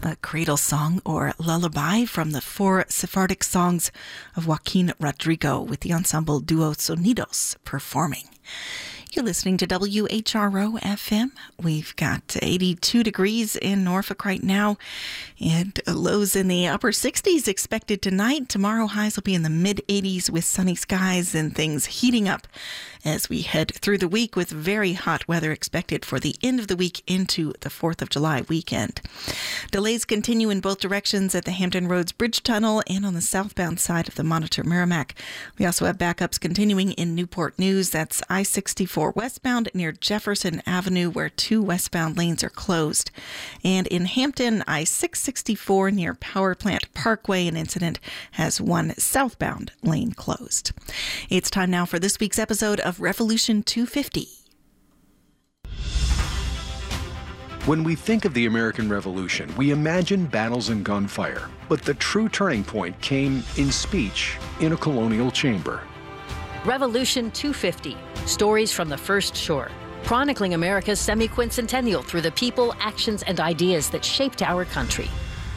a cradle song or lullaby from the 4 Sephardic songs of Joaquin Rodrigo with the ensemble Duo Sonidos performing. You're listening to WHRO FM. We've got 82 degrees in Norfolk right now and lows in the upper 60s expected tonight. Tomorrow highs will be in the mid-80s with sunny skies and things heating up as we head through the week with very hot weather expected for the end of the week into the 4th of July weekend. Delays continue in both directions at the Hampton Roads Bridge Tunnel and on the southbound side of the Monitor Merrimack. We also have backups continuing in Newport News. That's I-64 westbound near Jefferson Avenue, where 2 westbound lanes are closed. And in Hampton, I-664 near Power Plant Parkway, an incident has 1 southbound lane closed. It's time now for this week's episode of Revolution 250. When we think of the American Revolution, we imagine battles and gunfire. But the true turning point came in speech in a colonial chamber. Revolution 250, stories from the first shore, chronicling America's semi-quincentennial through the people, actions, and ideas that shaped our country.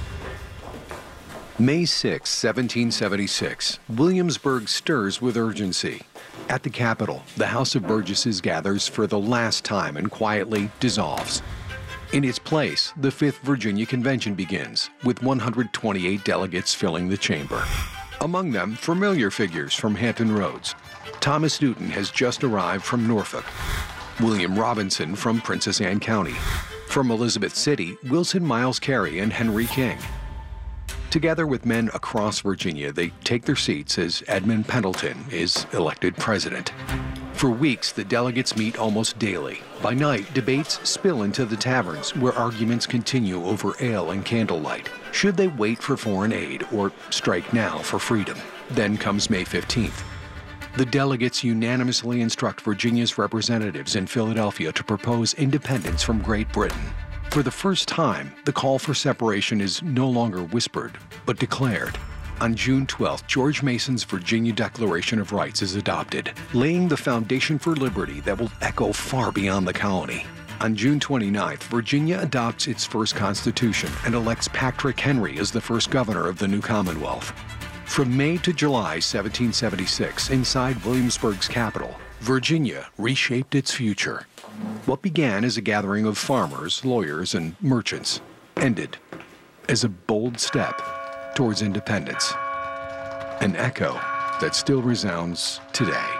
May 6, 1776, Williamsburg stirs with urgency. At the Capitol, the House of Burgesses gathers for the last time and quietly dissolves. In its place, the 5th Virginia Convention begins, with 128 delegates filling the chamber. Among them, familiar figures from Hampton Roads. Thomas Newton has just arrived from Norfolk. William Robinson from Princess Anne County. From Elizabeth City, Wilson Miles Carey and Henry King. Together with men across Virginia, they take their seats as Edmund Pendleton is elected president. For weeks, the delegates meet almost daily. By night, debates spill into the taverns, where arguments continue over ale and candlelight. Should they wait for foreign aid or strike now for freedom? Then comes May 15th. The delegates unanimously instruct Virginia's representatives in Philadelphia to propose independence from Great Britain. For the first time, the call for separation is no longer whispered, but declared. On June 12th, George Mason's Virginia Declaration of Rights is adopted, laying the foundation for liberty that will echo far beyond the colony. On June 29th, Virginia adopts its first constitution and elects Patrick Henry as the first governor of the new Commonwealth. From May to July 1776, inside Williamsburg's capital, Virginia reshaped its future. What began as a gathering of farmers, lawyers, and merchants ended as a bold step towards independence, an echo that still resounds today.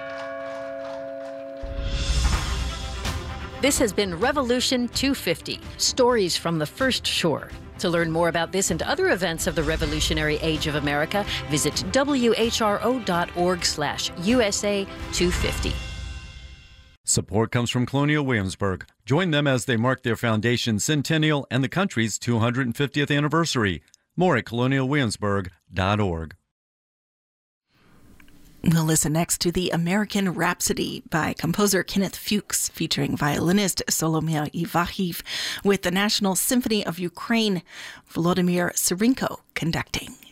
This has been Revolution 250, stories from the first shore. To learn more about this and other events of the revolutionary age of America, visit whro.org/USA 250. Support comes from Colonial Williamsburg. Join them as they mark their foundation's centennial and the country's 250th anniversary. More at colonialwilliamsburg.org. We'll listen next to the American Rhapsody by composer Kenneth Fuchs, featuring violinist Solomir Ivahiv, with the National Symphony of Ukraine, Volodymyr Serenko conducting.